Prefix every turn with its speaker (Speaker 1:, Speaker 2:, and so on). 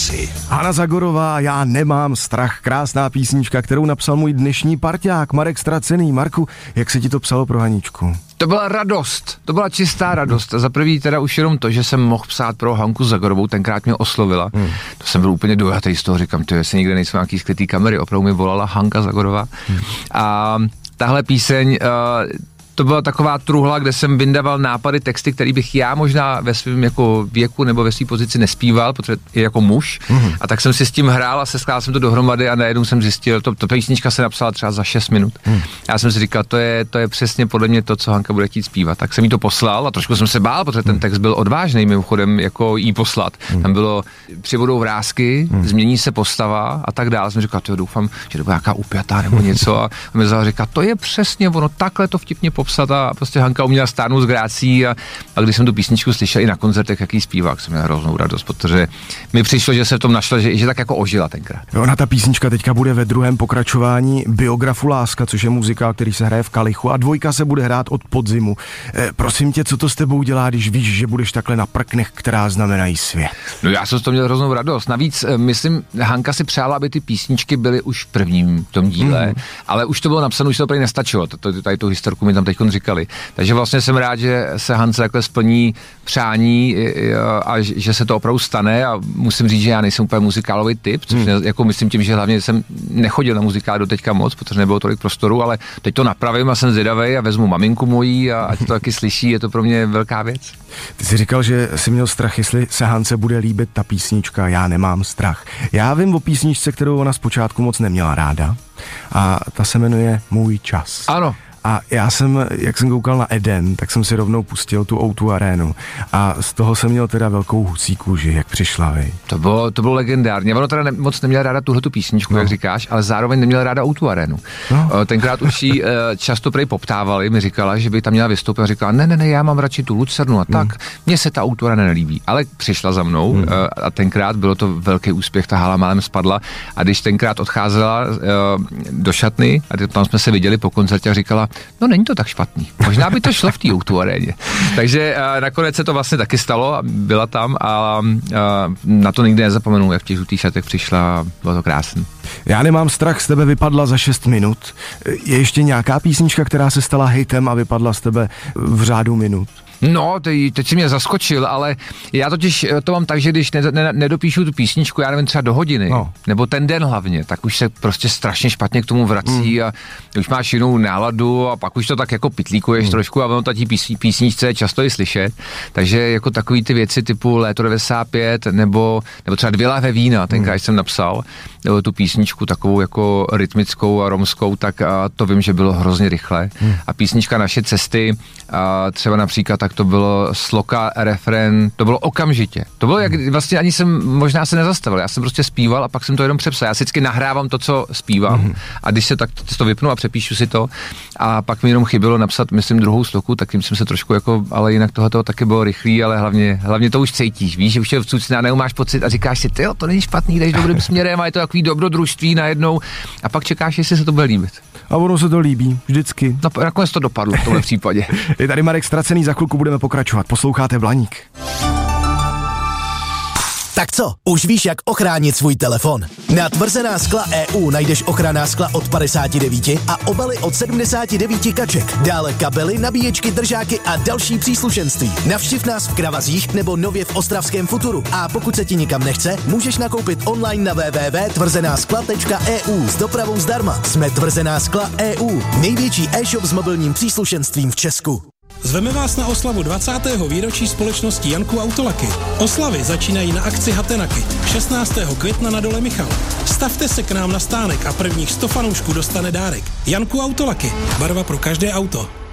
Speaker 1: časy.
Speaker 2: Hana Zagorová, Já nemám strach, krásná písnička, kterou napsal můj dnešní parťák Marek Stracený. Marku, jak se ti to psalo pro Haničku?
Speaker 3: To byla radost, to byla čistá radost. Za prvý teda už jenom to, že jsem mohl psát pro Hanku Zagorovou, tenkrát mě oslovila. To jsem byl úplně dojatý z toho, říkám, ty, jestli nikde nejsou nějaký skrytý kamery, opravdu mi volala Hanka Zagorová. A tahle píseň, to byla taková truhla, kde jsem vyndaval nápady, texty, který bych já možná ve svém jako věku nebo ve své pozici nespíval, protože je jako muž. A tak jsem si s tím hrál a seskládal jsem to dohromady a najednou jsem zjistil, to písnička se napsala třeba za 6 minut. Já jsem si říkal, to je přesně podle mě to, co Hanka bude chtít zpívat. Tak jsem jí to poslal a trošku jsem se bál, protože ten text byl odvážný mimochodem jako jí poslat. Tam bylo, přibudou vrásky, změní se postava a tak dále. Jsem říkal, doufám, že to bude nějaká upjatá nebo něco a mi říkal, to je přesně ono, takhle to vtipně popsat a prostě Hanka uměla stárnout s grácí a když jsem tu písničku slyšel i na koncertech, jaký zpívá, jsem měl hroznou radost, protože mi přišlo, že se v tom našla, že tak jako ožila tenkrát.
Speaker 2: Ona ta písnička teďka bude ve druhém pokračování Biografu Láska, což je muzikál, který se hraje v Kalichu a 2 se bude hrát od podzimu. Prosím tě, co to s tebou dělá, když víš, že budeš takhle na prknech, která znamenají svět?
Speaker 3: No já jsem z toho měl hroznou radost. Navíc myslím, Hanka si přála, aby ty písničky byly už v prvním tom díle, ale už to bylo napsané, už to prý nestačilo. Tady tu historku mi tam teď říkali. Takže vlastně jsem rád, že se Hance takhle splní přání a že se to opravdu stane a musím říct, že já nejsem úplně muzikálový typ, což jako myslím tím, že hlavně jsem nechodil na muzikál do teďka moc, protože nebylo tolik prostoru, ale teď to napravím a jsem zvědavej a vezmu maminku mojí a ať to taky slyší, je to pro mě velká věc.
Speaker 2: Ty jsi říkal, že jsi měl strach, jestli se Hance bude líbit ta písnička Já nemám strach. Já vím o písničce, kterou ona zpočátku moc neměla ráda a ta se jmenuje Můj čas.
Speaker 3: Ano.
Speaker 2: A já jsem, jak jsem koukal na Eden, tak jsem si rovnou pustil tu O2 Arenu a z toho jsem měl teda velkou husí kůži, jak přišla, vy.
Speaker 3: To bylo legendární. Ono teda moc neměla ráda tuhletu písničku, jak říkáš, ale zároveň neměla ráda O2 Arenu. Tenkrát už ji často prej poptávali, mi říkala, že by tam měla vystoupit a říkala, ne, já mám radši tu Lucernu a tak, mně se ta O2 Arena nelíbí. Ale přišla za mnou a tenkrát bylo to velký úspěch, ta hala málem spadla a když tenkrát odcházela do šatny a tam jsme se viděli po koncertě a říkala, no není to tak špatný. Možná by to šlo v té O2 aréně. Takže nakonec se to vlastně taky stalo a byla tam a na to nikdy nezapomenu, jak v těch žlutých šatech přišla, bylo to krásný.
Speaker 2: Já nemám strach, z tebe vypadla za 6 minut. Je ještě nějaká písnička, která se stala hejtem a vypadla z tebe v řádu minut?
Speaker 3: No, teď si mě zaskočil, ale já totiž to mám tak, že když nedopíšu tu písničku, já nevím, třeba do hodiny, nebo ten den hlavně, tak už se prostě strašně špatně k tomu vrací a už máš jinou náladu a pak už to tak jako pitlíkuješ trošku a ono ta písničce je často i slyšet, takže jako takový ty věci typu Léto 95 nebo třeba 2 lahve vína, tenkrát jsem napsal tu písničku takovou jako rytmickou a romskou, tak to vím, že bylo hrozně rychle a písnička Naše cesty, třeba například tak to bylo sloka, refrén, to bylo okamžitě. To bylo jak, vlastně ani jsem možná se nezastavil, já jsem prostě zpíval a pak jsem to jenom přepsal. Já si vždycky nahrávám to, co zpívám a když se tak to vypnu a přepíšu si to a pak mi jenom chybělo napsat, myslím, druhou sloku, tak tím jsem se trošku jako, ale jinak tohle taky bylo rychlý, ale hlavně to už cítíš, víš, že už je v cucnánu, máš pocit a říkáš si, tyjo, to není špatný, jdeš dobrým směrem a je to takový dobrodružství najednou a pak čekáš, jestli se to bude líbit.
Speaker 2: A ono se to líbí, vždycky.
Speaker 3: No, nakonec to dopadlo v tomhle případě.
Speaker 2: Je tady Marek Stracený, za chvilku budeme pokračovat. Posloucháte Blaník.
Speaker 1: Tak co, už víš, jak ochránit svůj telefon? Na Tvrzená skla EU najdeš ochranná skla od 59 a obaly od 79 kaček. Dále kabely, nabíječky, držáky a další příslušenství. Navštiv nás v Kravazích nebo nově v ostravském Futuru. A pokud se ti nikam nechce, můžeš nakoupit online na www.tvrzenáskla.eu s dopravou zdarma. Jsme Tvrzená skla EU, největší e-shop s mobilním příslušenstvím v Česku.
Speaker 4: Zveme vás na oslavu 20. výročí společnosti Janku Autolaky. Oslavy začínají na akci Hatenaky 16. května na Dole Michal. Stavte se k nám na stánek a prvních 100 fanoušků dostane dárek. Janku Autolaky. Barva pro každé auto.